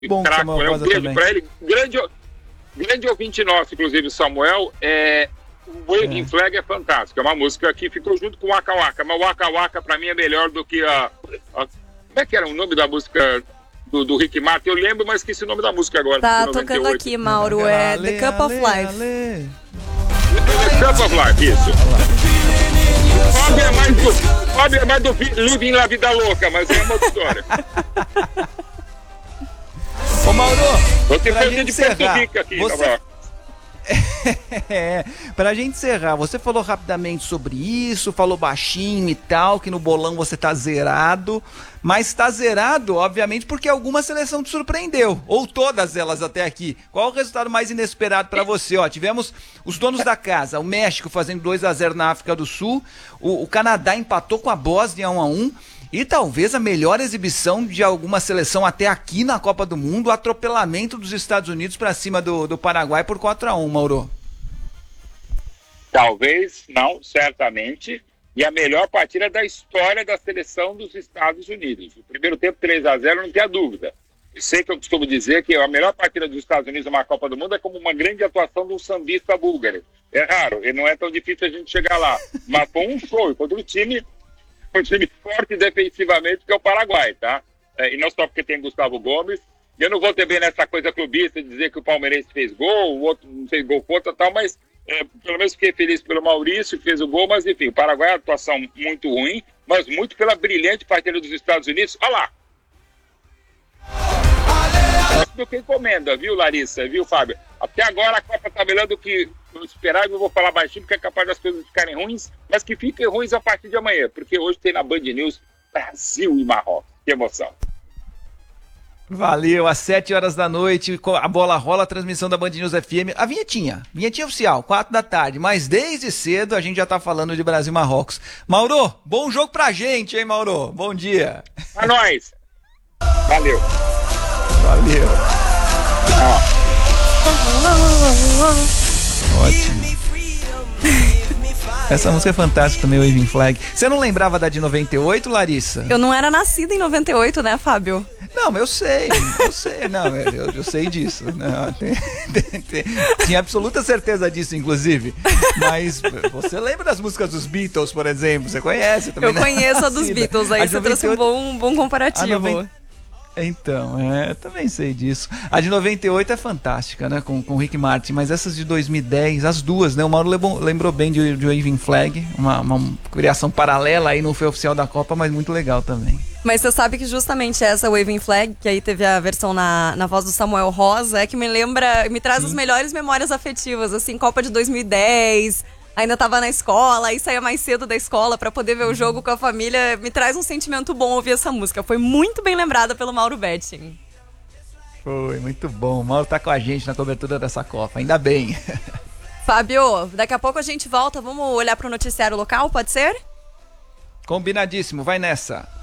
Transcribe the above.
Bom, craque, Samuel um Rosa beijo também. pra ele. Grande ouvinte nosso, inclusive, o Samuel. O Waving Flag é fantástico. É uma música que ficou junto com o Waka Waka. Mas o Waka Waka, pra mim, é melhor do que como é que era o nome da música do Rick Martin? Eu lembro, mas esqueci o nome da música agora. Tá tocando aqui, Mauro. É The Cup of Life. The Cup of Life, isso. Fábio é mais do Living La Vida Louca, mas é uma outra história. Ô, Mauro, pra gente encerrar, aqui, pra gente encerrar, você falou rapidamente sobre isso, falou baixinho e tal, que no bolão você tá zerado, mas tá zerado, obviamente, porque alguma seleção te surpreendeu, ou todas elas até aqui. Qual o resultado mais inesperado pra você? Ó, tivemos os donos da casa, o México fazendo 2-0 na África do Sul, o Canadá empatou com a Bósnia 1-1, e talvez a melhor exibição de alguma seleção até aqui na Copa do Mundo, o atropelamento dos Estados Unidos para cima do Paraguai por 4-1, Mauro. Talvez, não, certamente. E a melhor partida da história da seleção dos Estados Unidos. O primeiro tempo 3-0, não tenha dúvida. Eu sei que eu costumo dizer que a melhor partida dos Estados Unidos numa Copa do Mundo é como uma grande atuação de um sambista búlgaro. É raro, e não é tão difícil a gente chegar lá. Mas foi um show contra um time forte defensivamente, que é o Paraguai, tá? E não só porque tem Gustavo Gomes. Eu não vou também nessa coisa clubista de dizer que o palmeirense fez gol, o outro não fez gol contra e tal, mas pelo menos fiquei feliz pelo Maurício, que fez o gol, mas enfim, o Paraguai é uma atuação muito ruim, mas muito pela brilhante partida dos Estados Unidos. Olha lá! Do que encomenda, viu, Larissa, viu, Fábio? Até agora a Copa tá melhor do que eu esperava, eu vou falar baixinho porque é capaz das coisas ficarem ruins, mas que fiquem ruins a partir de amanhã, porque hoje tem na Band News Brasil e Marrocos. Que emoção! Valeu, às 7 horas da noite, a bola rola, a transmissão da Band News FM, a vinhetinha oficial, 4 da tarde, mas desde cedo a gente já tá falando de Brasil e Marrocos. Mauro, bom jogo pra gente, hein, Mauro? Bom dia! Pra nós! Valeu! Valeu! Ótimo. Essa música é fantástica também, Waving Flag. Você não lembrava da de 98, Larissa? Eu não era nascida em 98, né, Fábio? Não, eu sei, não, eu sei disso. Não, tinha absoluta certeza disso, inclusive. Mas você lembra das músicas dos Beatles, por exemplo? Você conhece também? Eu conheço a dos Beatles, aí você trouxe um bom comparativo. Então, eu também sei disso. A de 98 é fantástica, né, com o Rick Martin, mas essas de 2010, as duas, né, o Mauro lembrou bem de Waving Flag, uma criação paralela aí, não foi oficial da Copa, mas muito legal também. Mas você sabe que justamente essa Waving Flag, que aí teve a versão na voz do Samuel Rosa, é que me traz as melhores memórias afetivas, assim, Copa de 2010... Ainda tava na escola, aí saía mais cedo da escola pra poder ver o jogo com a família. Me traz um sentimento bom ouvir essa música. Foi muito bem lembrada pelo Mauro Betting. Foi, muito bom. O Mauro tá com a gente na cobertura dessa Copa, ainda bem. Fábio, daqui a pouco a gente volta. Vamos olhar pro noticiário local, pode ser? Combinadíssimo, vai nessa.